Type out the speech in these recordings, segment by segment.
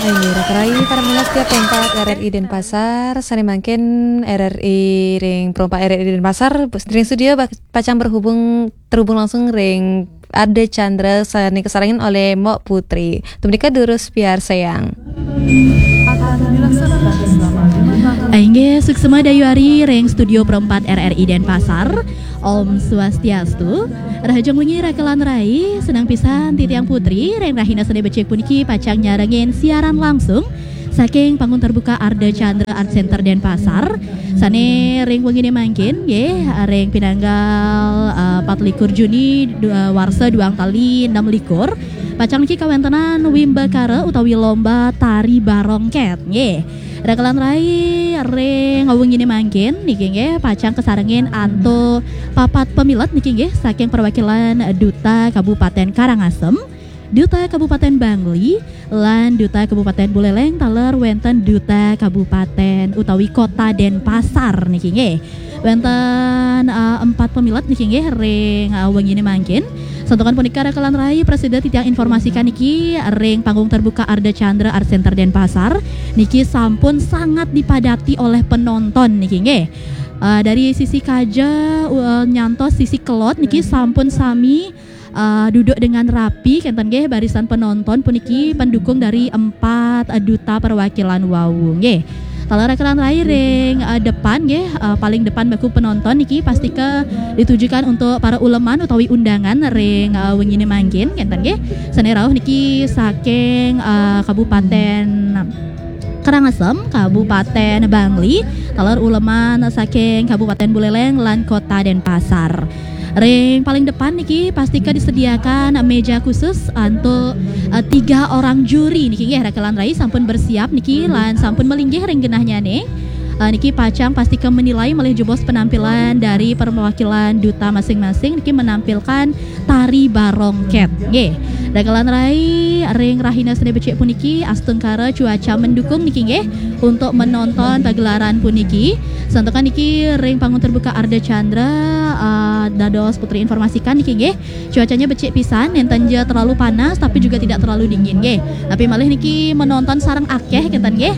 Ayo, rakrai para setiap perompak RRI Denpasar, sani mangkin RRI ring perompak RRI Denpasar, ring studio pacang terhubung langsung ring Arda Chandra sani kesarangin oleh Mok Putri. Tumika durus biar sayang. Aingge suksema dayuari ring studio perempat RRI Denpasar. Om Swastiastu. Rahajeng wengi rakelan rai senang pisan titiang putri ring rahina seni becek puniki pacang nyarengin siaran langsung saking panggung terbuka Arda Chandra Art Center Denpasar. Sane ring wengi mangkin nggih ring pinanggal 24 Juni warsa 2 tali 6 likur. Pacang niki kawentenan wimbakara utawi lomba tari barongket nggih. Rakalan rai ring wengi mangkin niki nggih pacang kesarengin anto papat pemilat niki nggih saking perwakilan Duta Kabupaten Karangasem, Duta Kabupaten Bangli, lan Duta Kabupaten Buleleng taler wenten Duta Kabupaten utawi Kota Denpasar niki nggih. Wenten 4 pemilat niki nggih ring wengi mangkin. Santukan punika rakalan rai Presiden titiang informasikan niki ring panggung terbuka Arda Chandra Art Center Denpasar niki sampun sangat dipadati oleh penonton niki nggih. Dari sisi kaja nyantos sisi kelot niki sampun sami duduk dengan rapi kenten nggih barisan penonton puniki pendukung dari 4 duta perwakilan wau nggih. Kalau rakalan rai ring depan nggih paling depan baku penonton niki pasti ke ditujukan untuk para uleman utawi undangan ring wengi mangkin kenten nggih. Sane rawuh niki saking Kabupaten Karangasem, Kabupaten Bangli, taler uleman saking Kabupaten Buleleng lan Kota Denpasar. Ring paling depan niki pastika disediakan meja khusus untuk 3 orang juri niki nggih rakalan rai sampun bersiap niki lan sampun melinggih ring genahnya nih. Niki pacang pastika menilai melih jebos penampilan dari perwakilan duta masing-masing niki menampilkan tari barongket nggih. Rakalan rai ring rahina seni becik puniki astengkara cuaca mendukung niki nggih untuk menonton pagelaran puniki. Santokan niki ring panggung terbuka Arda Chandra dados putri informasikan niki nggih cuacanya becik pisan enten je terlalu panas tapi juga tidak terlalu dingin nggih. Tapi malih niki menonton sareng akeh kenten nggih.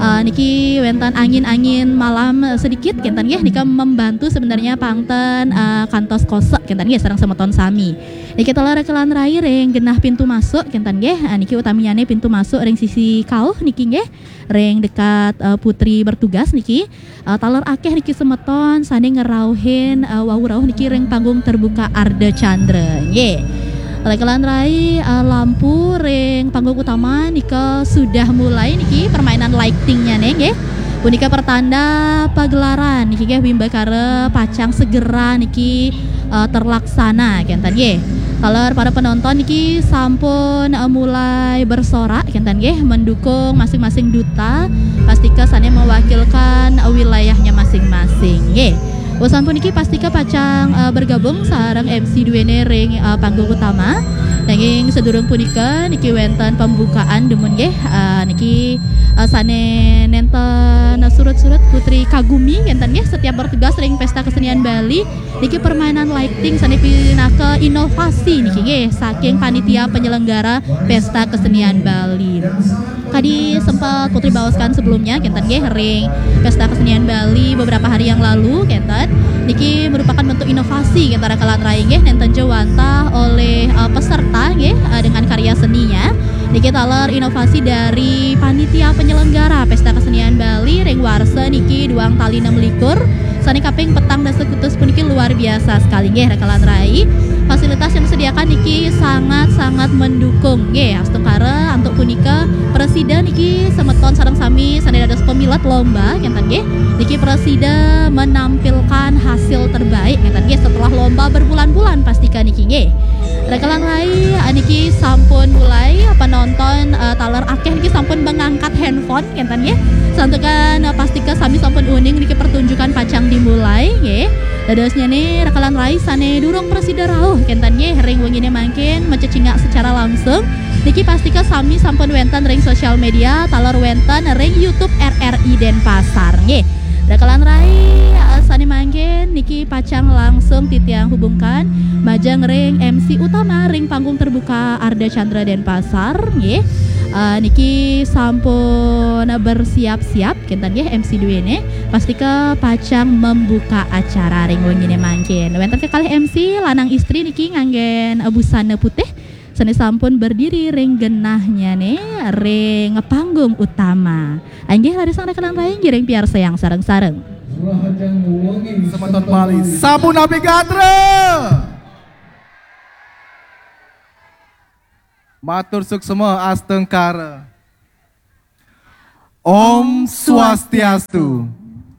Niki wenten angin-angin malam sedikit kenten nggih nika membantu sebenarnya pangten kantos kosek kenten nggih sareng semeton sami. Niki telah rakalan rai ring genah pintu masuk kenten nggih niki utamiane pintu masuk ring sisi kauh niki nggih ring dekat putri bertugas niki taler akeh niki semeton sane ngerauhin wau-rauh niki ring panggung terbuka Arda Chandra nggih. Rakalan rai lampu ring panggung utama nika sudah mulai niki permainan lightingnya nggih. Punika pertanda pagelaran niki nggih wimbakara pacang segera niki terlaksana kenten nggih. Kalau para penonton niki sampun mulai bersorak kenten nggih mendukung masing-masing duta pastika sane mewakilkan wilayahnya masing-masing nggih. Usan puniki pastika pacang bergabung sareng MC duwene ring panggung utama. Nanging sedurung punika niki wenten pembukaan demun nggih niki sane nenten surut-surut Putri Kagumi kenten nggih setiap bertugas ring pesta kesenian Bali niki permainan lighting sane pinaka inovasi niki nggih saking panitia penyelenggara pesta kesenian Bali. Tadi sempat Putri bawaskan sebelumnya kenten nggih ring pesta kesenian Bali beberapa hari yang lalu kenten niki merupakan bentuk inovasi kenten rakalan rai nggih nenten jawantah oleh peserta nggih dengan karya seninya. Niki taler inovasi dari panitia penyelenggara pesta kesenian Bali ring warsa niki 2 tali 6 likur. Sani kaping petang dan sekutus puniki luar biasa sekali nggih rakalan rai. Fasilitas yang disediakan niki sangat-sangat mendukung nggih astengkara antuk punika presiden niki semeton sareng sami sane dados pemilat lomba kenten nggih. Niki presiden menampilkan hasil terbaik kenten nggih setelah lomba berbulan-bulan pastika niki nggih. Rakalan rai niki sampun mulai penonton taler akeh niki sampun mengangkat handphone kenten nggih. Santukan pastika sami sampun uning niki pertunjukan pacang dimulai nggih. Dadosnya nih rakalan rai sane durung presida rawuh kenten nggih ring wengi mangkin mencecingak secara langsung. Niki pastika sami sampun wenten ring sosial media taler wenten ring YouTube RRI Denpasar nggih. Rakalan rai sane mangkin niki pacang langsung titiang hubungkan majang ring MC utama ring panggung terbuka Arda Chandra Denpasar nggih. Niki sampun bersiap-siap kinten nggih MC duwene pasti ke pacang membuka acara ring wengine mangkin. Wonten kekalih MC lanang istri niki nganggen busana putih seni sampun berdiri ring genahnya nih ring panggung utama. Anggih lari sang rekelan raing giring piar sayang sareng-sareng. Semeton Bali Sabu Nabi Gatra. Matur suksema astengkara. Om Swastiastu.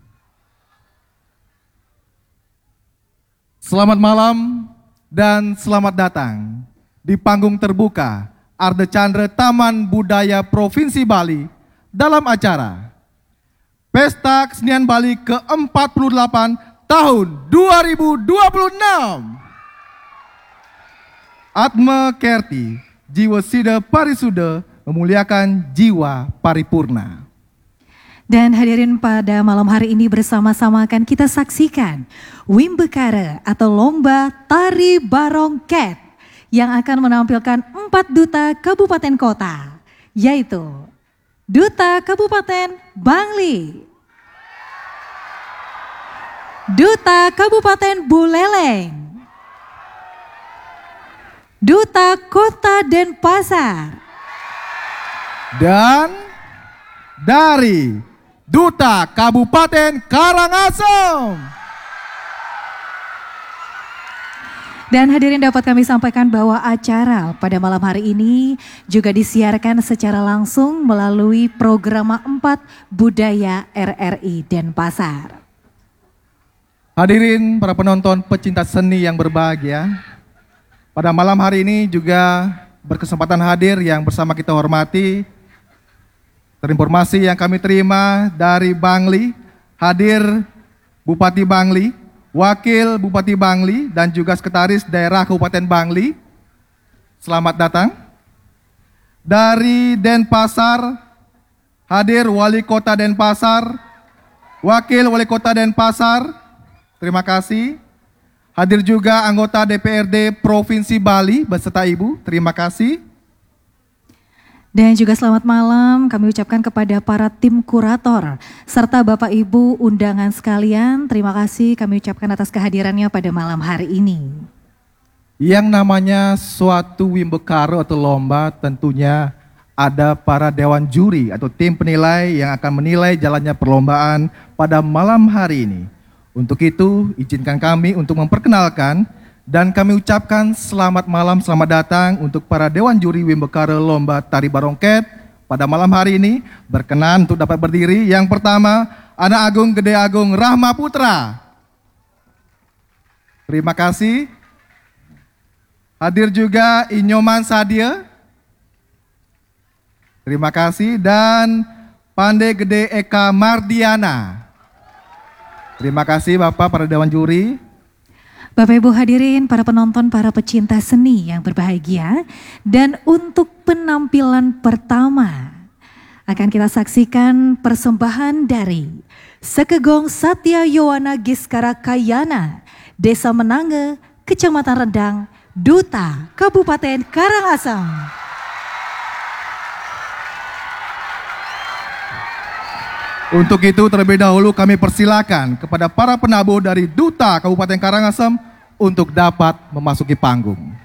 Selamat malam dan selamat datang di panggung terbuka Arda Chandra Taman Budaya Provinsi Bali dalam acara Pesta Kesenian Bali ke-48 tahun 2026. Atma Kerti, jiwa sida parisuda memuliakan jiwa paripurna. Dan hadirin pada malam hari ini bersama-sama akan kita saksikan Wimbekara atau Lomba Tari Barongket yang akan menampilkan 4 duta kabupaten kota, yaitu Duta Kabupaten Bangli, Duta Kabupaten Buleleng, Duta Kota Denpasar, Dan dari Duta Kabupaten Karangasem. Dan hadirin dapat kami sampaikan bahwa acara pada malam hari ini juga disiarkan secara langsung melalui program 4 Budaya RRI Denpasar. Hadirin para penonton pecinta seni yang berbahagia, pada malam hari ini juga berkesempatan hadir yang bersama kita hormati. Terinformasi yang kami terima dari Bangli, hadir Bupati Bangli, Wakil Bupati Bangli, dan juga Sekretaris Daerah Kabupaten Bangli. Selamat datang. Dari Denpasar, hadir Wali Kota Denpasar, Wakil Wali Kota Denpasar, terima kasih. Hadir juga anggota DPRD Provinsi Bali beserta Ibu, terima kasih. Dan juga selamat malam kami ucapkan kepada para tim kurator serta Bapak Ibu undangan sekalian. Terima kasih kami ucapkan atas kehadirannya pada malam hari ini. Yang namanya suatu Wimbekara atau lomba tentunya ada para dewan juri atau tim penilai yang akan menilai jalannya perlombaan pada malam hari ini. Untuk itu izinkan kami untuk memperkenalkan dan kami ucapkan selamat malam, selamat datang untuk para Dewan Juri Wimbekara Lomba Tari Barongket pada malam hari ini. Berkenan untuk dapat berdiri. Yang pertama, Anak Agung Gede Agung Rahma Putra. Terima kasih. Hadir juga Inyoman Sadia. Terima kasih. Dan Pandai Gede Eka Mardiana. Terima kasih Bapak para Dewan Juri. Bapak Ibu hadirin, para penonton, para pecinta seni yang berbahagia. Dan untuk penampilan pertama akan kita saksikan persembahan dari Sekegong Satya Yowana Giskara Kayana, Desa Menange, Kecamatan Rendang, Duta Kabupaten Karangasem. Untuk itu terlebih dahulu kami persilakan kepada para penabuh dari Duta Kabupaten Karangasem untuk dapat memasuki panggung.